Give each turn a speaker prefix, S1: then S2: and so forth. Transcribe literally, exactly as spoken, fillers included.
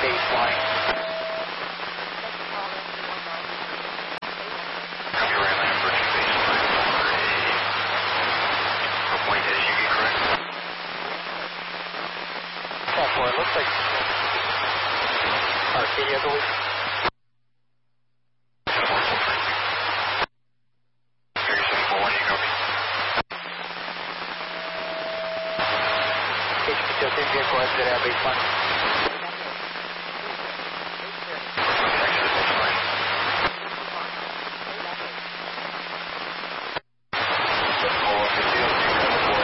S1: baseline.
S2: Copy right line approaching baseline for a for point S U V, correct?
S1: ten four, it looks like Arcadia, I believe. H P two, same vehicle exit at baseline.